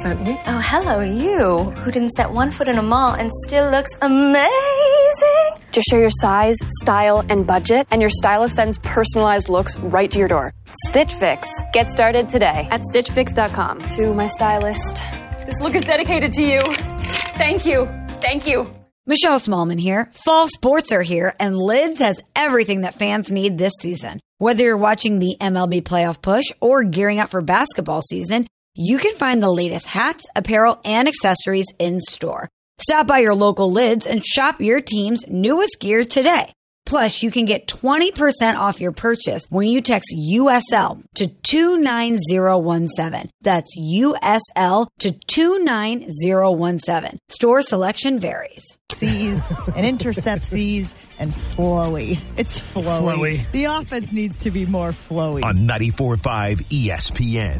certain. Oh, hello, you, who didn't set one foot in a mall and still looks amazing. Just share your size, style, and budget, and your stylist sends personalized looks right to your door. Stitch Fix. Get started today at StitchFix.com. To my stylist, this look is dedicated to you. Thank you. Thank you. Michelle Smallman here. Fall sports are here, and Lids has everything that fans need this season. Whether you're watching the MLB playoff push or gearing up for basketball season, you can find the latest hats, apparel, and accessories in store. Stop by your local Lids and shop your team's newest gear today. Plus, you can get 20% off your purchase when you text USL to 29017. That's USL to 29017. Store selection varies. And intercept C's and flowy. It's flowy. The offense needs to be more flowy. On 94.5 ESPN.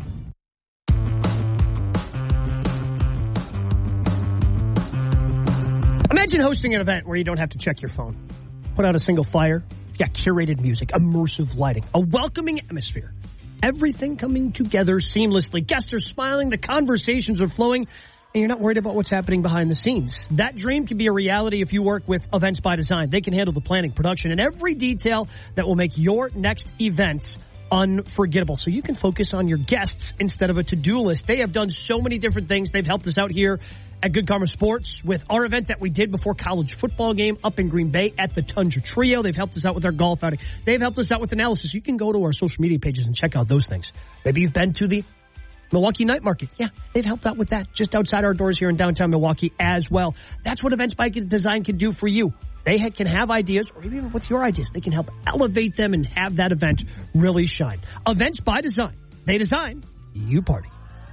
Imagine hosting an event where you don't have to check your phone. Put out a single flyer. You got curated music, immersive lighting, a welcoming atmosphere. Everything coming together seamlessly. Guests are smiling, the conversations are flowing, and you're not worried about what's happening behind the scenes. That dream can be a reality if you work with Events by Design. They can handle the planning, production, and every detail that will make your next event unforgettable. So you can focus on your guests instead of a to-do list. They have done so many different things. They've helped us out here at Good Karma Sports with our event that we did before college football game up in Green Bay at the Tundra Trio. They've helped us out with our golf outing. They've helped us out with analysis. You can go to our social media pages and check out those things. Maybe you've been to the Milwaukee Night Market. Yeah, they've helped out with that just outside our doors here in downtown Milwaukee as well. That's what Events by Design can do for you. They can have ideas, or even with your ideas, they can help elevate them and have that event really shine. Events by Design. They design, you party.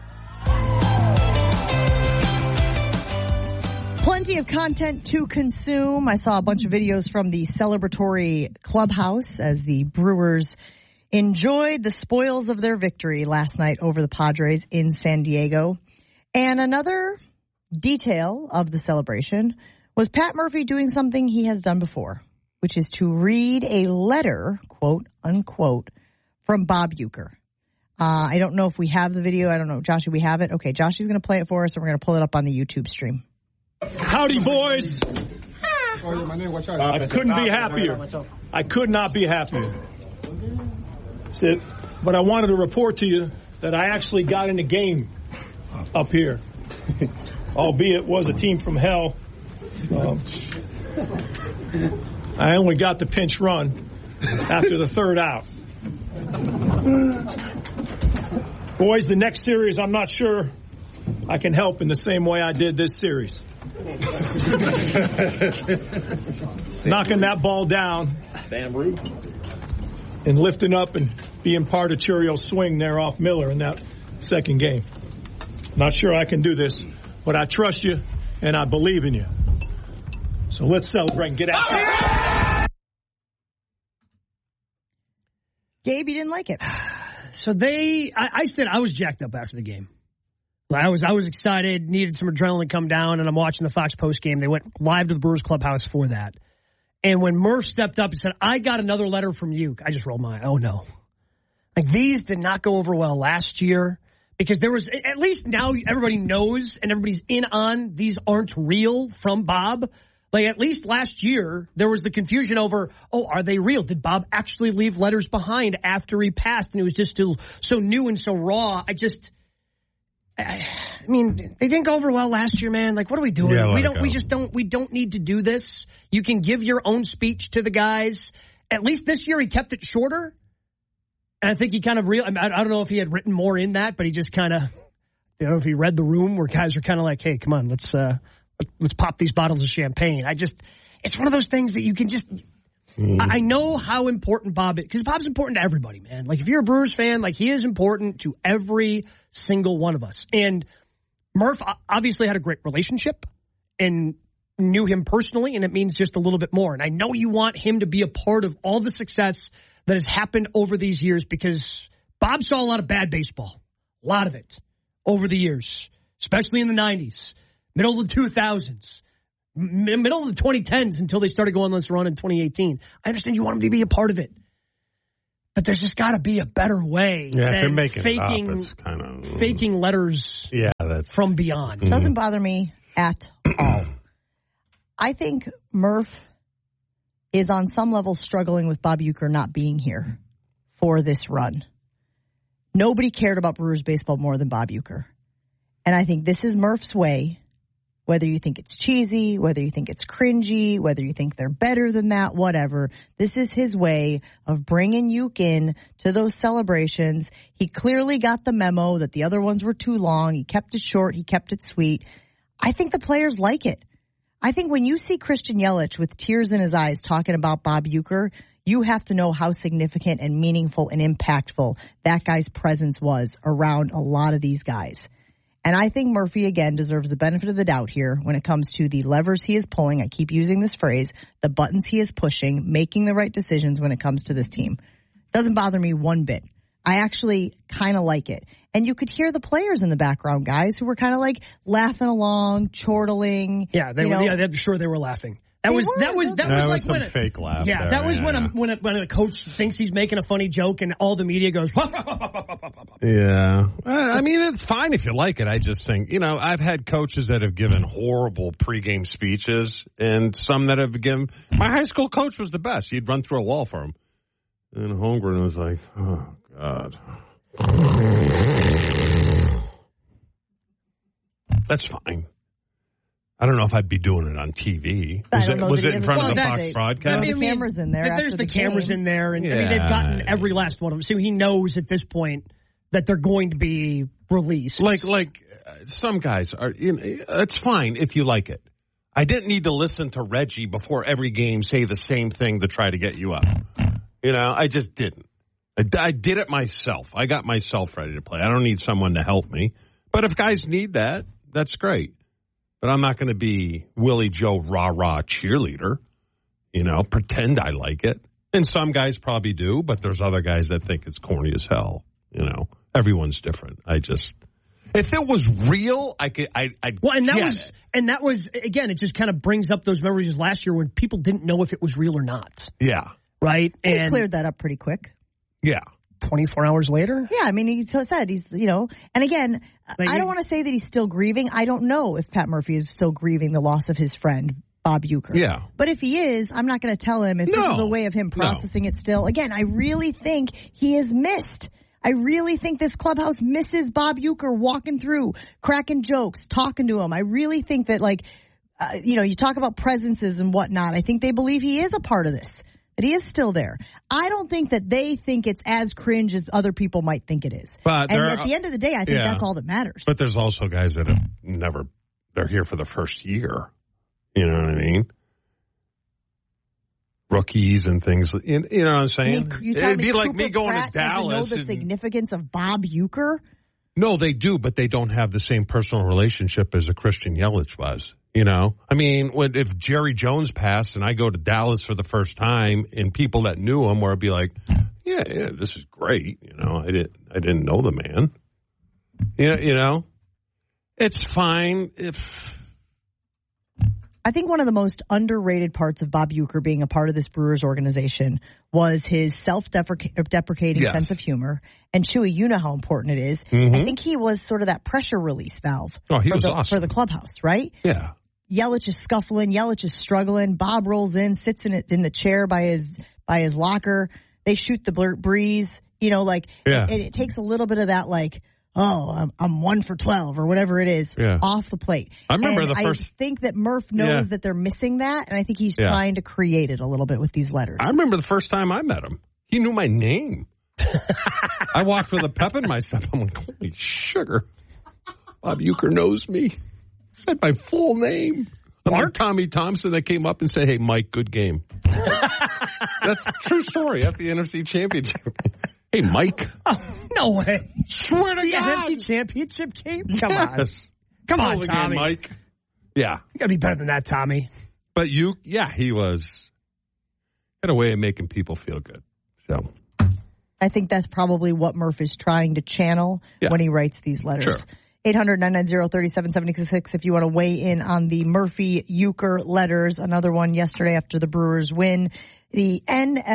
Plenty of content to consume. I saw a bunch of videos from the celebratory clubhouse as the Brewers enjoyed the spoils of their victory last night over the Padres in San Diego. And another detail of the celebration was Pat Murphy doing something he has done before, which is to read a letter, quote, unquote, from Bob Uecker. I don't know if we have the video. I don't know. Josh, do we have it? Okay, Josh is going to play it for us, and we're going to pull it up on the YouTube stream. Howdy, boys. I couldn't be happier. I could not be happier. But I wanted to report to you that I actually got in the game up here, albeit it was a team from hell. I only got the pinch run after the third out. Boys, the next series, I'm not sure I can help in the same way I did this series. Knocking that ball down. Damn rude. And lifting up and being part of Churio's swing there off Miller in that second game. Not sure I can do this, but I trust you and I believe in you. So let's celebrate and get out there. Gabe, you didn't like it. So I said I was jacked up after the game. I was excited, needed some adrenaline to come down, and I'm watching the Fox post game. They went live to the Brewers clubhouse for that. And when Murph stepped up and said, I got another letter from you, I just rolled my eye. Oh, no. Like, these did not go over well last year because there was, at least now everybody knows and everybody's in on these aren't real from Bob. Like, at least last year, there was the confusion over, are they real? Did Bob actually leave letters behind after he passed? And it was just still so new and so raw. I mean, they didn't go over well last year, man. Like, what are we doing? Yeah, we don't need to do this. You can give your own speech to the guys. At least this year he kept it shorter. And I think he kind of I don't know if he had written more in that, but he just kind of, if he read the room where guys are kind of like, hey, come on, let's pop these bottles of champagne. It's one of those things that you can just, I know how important Bob is, because Bob's important to everybody, man. Like, if you're a Brewers fan, like, he is important to every single one of us. And Murph obviously had a great relationship and knew him personally, and it means just a little bit more. And I know you want him to be a part of all the success that has happened over these years, because Bob saw a lot of bad baseball, a lot of it over the years, especially in the 90s, middle of the 2000s. Middle of the 2010s until they started going on this run in 2018. I understand you want them to be a part of it. But there's just got to be a better way than faking letters. Yeah, from beyond. Doesn't bother me at all. I think Murph is on some level struggling with Bob Uecker not being here for this run. Nobody cared about Brewers baseball more than Bob Uecker. And I think this is Murph's way, whether you think it's cheesy, whether you think it's cringy, whether you think they're better than that, whatever. This is his way of bringing Ueck in to those celebrations. He clearly got the memo that the other ones were too long. He kept it short. He kept it sweet. I think the players like it. I think when you see Christian Yelich with tears in his eyes talking about Bob Uecker, you have to know how significant and meaningful and impactful that guy's presence was around a lot of these guys. And I think Murphy, again, deserves the benefit of the doubt here when it comes to the levers he is pulling. I keep using this phrase, the buttons he is pushing, making the right decisions when it comes to this team. Doesn't bother me one bit. I actually kind of like it. And you could hear the players in the background, guys, who were kind of like laughing along, chortling. Yeah, they were. Yeah, I'm sure they were laughing. That was like some fake laugh. Yeah, there. that was when a coach thinks he's making a funny joke and all the media goes. Yeah, I mean it's fine if you like it. I just think I've had coaches that have given horrible pregame speeches, and some that have given. My high school coach was the best. He'd run through a wall for him, and Holmgren was like, "Oh God." That's fine. I don't know if I'd be doing it on TV. Was it in front of the Fox broadcast? There are the cameras in there. There's the cameras in there, and yeah. I mean, they've gotten every last one of them. So he knows at this point that they're going to be released. Like some guys are. It's fine if you like it. I didn't need to listen to Reggie before every game say the same thing to try to get you up. I just didn't. I did it myself. I got myself ready to play. I don't need someone to help me. But if guys need that, that's great. But I'm not going to be Willie Joe rah-rah cheerleader, pretend I like it. And some guys probably do, but there's other guys that think it's corny as hell. Everyone's different. If it was real, I'd that was, again, it just kind of brings up those memories last year when people didn't know if it was real or not. Yeah. Right? And he cleared that up pretty quick. Yeah. 24 hours later? Yeah, I mean, he said he's, and again, I don't want to say that he's still grieving. I don't know if Pat Murphy is still grieving the loss of his friend, Bob Uecker. Yeah. But if he is, I'm not going to tell him if this is a way of him processing it still. Again, I really think he is missed. I really think this clubhouse misses Bob Uecker walking through, cracking jokes, talking to him. I really think that, you talk about presences and whatnot. I think they believe he is a part of this. That he is still there. I don't think that they think it's as cringe as other people might think it is. But at the end of the day, I think that's all that matters. But there's also guys that have they're here for the first year. You know what I mean? Rookies and things. You know what I'm saying? It'd be like me going to Dallas. Know the significance of Bob Uecker? No, they do, but they don't have the same personal relationship as a Christian Yelich was. I mean, if Jerry Jones passed and I go to Dallas for the first time and people that knew him where I'd be like, yeah, this is great. I didn't know the man. It's fine if. I think one of the most underrated parts of Bob Uecker being a part of this Brewers organization was his self-deprecating sense of humor. And Chewy, you know how important it is. Mm-hmm. I think he was sort of that pressure release valve awesome. for the clubhouse, right? Yeah. Yelich is scuffling. Yelich is struggling. Bob rolls in, sits in the chair by his locker. They shoot the breeze. It takes a little bit of that, I'm 1 for 12 or whatever it is off the plate. I remember I think that Murph knows that they're missing that, and I think he's trying to create it a little bit with these letters. I remember the first time I met him. He knew my name. I walked with a pep in my step. I'm like, holy sugar. Bob Uecker knows me. Said my full name. I'm like Tommy Thompson that came up and said, hey, Mike, good game. That's a true story after the NFC Championship. Hey, Mike. Oh, no way. Swear to God. NFC Championship game? Come on. Come on, Tommy. Game, Mike. Yeah. You got to be better than that, Tommy. But he had a way of making people feel good. So I think that's probably what Murph is trying to channel when he writes these letters. Sure. 800-990-3776 if you want to weigh in on the Murphy-Euchre letters. Another one yesterday after the Brewers win. The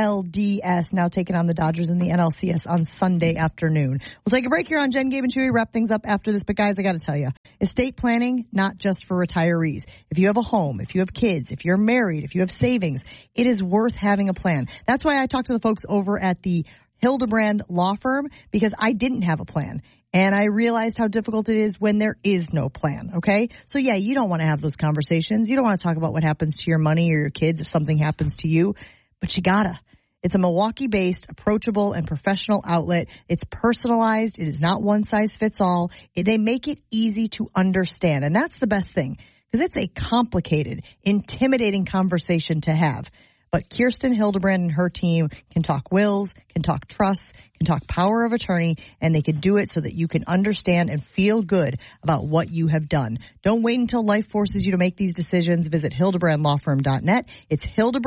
NLDS now taking on the Dodgers in the NLCS on Sunday afternoon. We'll take a break here on Jen, Gabe, and Chewy. Wrap things up after this. But, guys, I got to tell you, estate planning, not just for retirees. If you have a home, if you have kids, if you're married, if you have savings, it is worth having a plan. That's why I talked to the folks over at the Hildebrand Law Firm, because I didn't have a plan. And I realized how difficult it is when there is no plan, okay? So, yeah, you don't want to have those conversations. You don't want to talk about what happens to your money or your kids if something happens to you. But you gotta. It's a Milwaukee-based, approachable, and professional outlet. It's personalized. It is not one size fits all. They make it easy to understand. And that's the best thing, because it's a complicated, intimidating conversation to have. But Kirsten Hildebrand and her team can talk wills, can talk trusts, can talk power of attorney, and they can do it so that you can understand and feel good about what you have done. Don't wait until life forces you to make these decisions. Visit HildebrandLawFirm.net. It's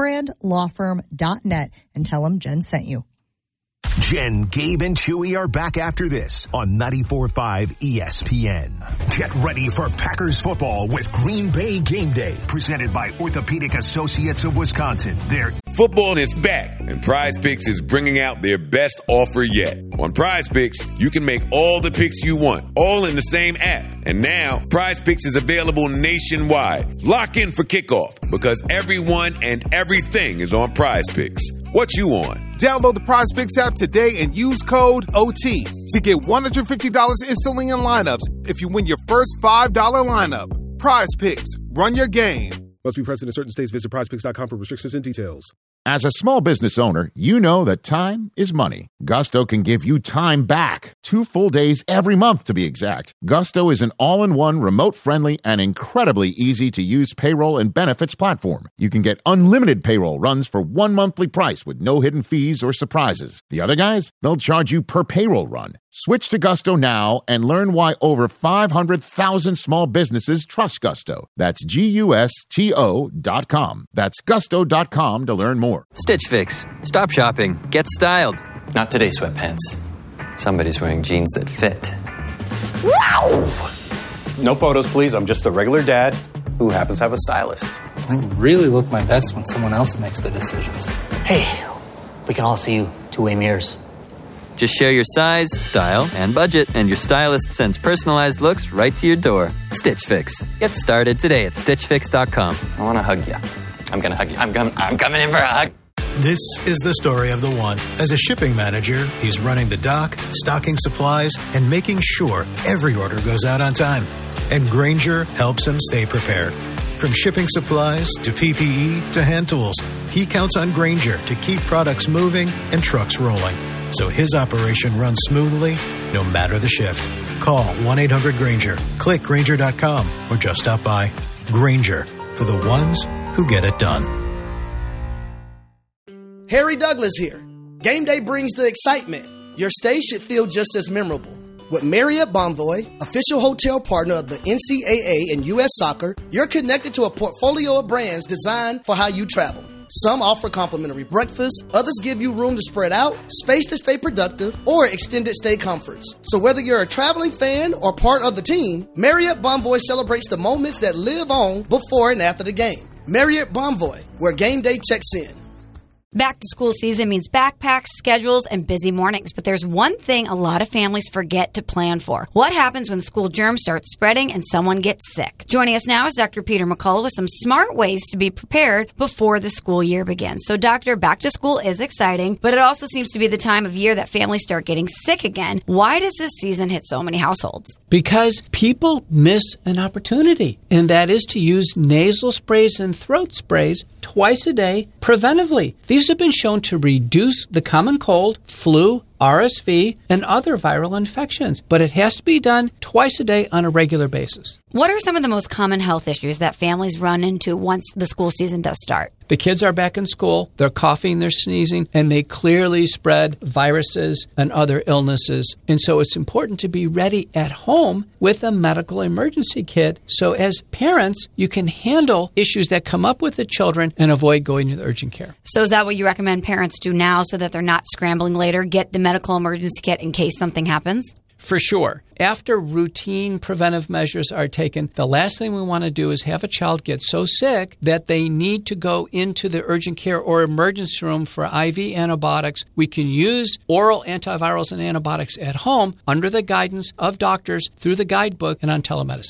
HildebrandLawFirm.net, and tell them Jen sent you. Jen, Gabe, and Chewy are back after this on 94.5 ESPN. Get ready for Packers football with Green Bay Game Day, presented by Orthopedic Associates of Wisconsin. Football is back, and Prize Picks is bringing out their best offer yet. On Prize Picks, you can make all the picks you want, all in the same app. And now, Prize Picks is available nationwide. Lock in for kickoff, because everyone and everything is on Prize Picks. What you on? Download the Prize Picks app today and use code OT to get $150 instantly in lineups if you win your first $5 lineup. Prize Picks. Run your game. Must be present in certain states. Visit prizepicks.com for restrictions and details. As a small business owner, you know that time is money. Gusto can give you time back. 2 full days every month, to be exact. Gusto is an all-in-one, remote-friendly, and incredibly easy-to-use payroll and benefits platform. You can get unlimited payroll runs for one monthly price with no hidden fees or surprises. The other guys, they'll charge you per payroll run. Switch to Gusto now and learn why over 500,000 small businesses trust Gusto. That's GUSTO.com. That's Gusto.com to learn more. Stitch Fix. Stop shopping. Get styled. Not today, sweatpants. Somebody's wearing jeans that fit. Wow! No photos, please. I'm just a regular dad who happens to have a stylist. I really look my best when someone else makes the decisions. Hey, we can all see you. Two-way mirrors. Just share your size, style, and budget, and your stylist sends personalized looks right to your door. Stitch Fix. Get started today at StitchFix.com. I want to hug you. I'm going to hug you. I'm coming in for a hug. This is the story of the one. As a shipping manager, he's running the dock, stocking supplies, and making sure every order goes out on time. And Grainger helps him stay prepared. From shipping supplies to PPE to hand tools, he counts on Grainger to keep products moving and trucks rolling, so his operation runs smoothly no matter the shift. Call 1-800-GRAINGER, click Grainger.com, or just stop by. Grainger, for the ones who get it done. Harry Douglas here. Game day brings the excitement. Your stay should feel just as memorable. With Marriott Bonvoy, official hotel partner of the NCAA and U.S. Soccer, you're connected to a portfolio of brands designed for how you travel. Some offer complimentary breakfast, others give you room to spread out, space to stay productive, or extended stay comforts. So whether you're a traveling fan or part of the team, Marriott Bonvoy celebrates the moments that live on before and after the game. Marriott Bonvoy, where game day checks in. Back to school season means backpacks, schedules, and busy mornings. But there's one thing a lot of families forget to plan for. What happens when school germs start spreading and someone gets sick? Joining us now is Dr. Peter McCullough with some smart ways to be prepared before the school year begins. So, Doctor, back to school is exciting, but it also seems to be the time of year that families start getting sick again. Why does this season hit so many households? Because people miss an opportunity, and that is to use nasal sprays and throat sprays twice a day preventively. These have been shown to reduce the common cold, flu, RSV, and other viral infections, but it has to be done twice a day on a regular basis. What are some of the most common health issues that families run into once the school season does start? The kids are back in school, they're coughing, they're sneezing, and they clearly spread viruses and other illnesses. And so it's important to be ready at home with a medical emergency kit. So as parents, you can handle issues that come up with the children and avoid going to the urgent care. So is that what you recommend parents do now so that they're not scrambling later? Get the medical emergency kit in case something happens? For sure. After routine preventive measures are taken, the last thing we want to do is have a child get so sick that they need to go into the urgent care or emergency room for IV antibiotics. We can use oral antivirals and antibiotics at home under the guidance of doctors through the guidebook and on telemedicine.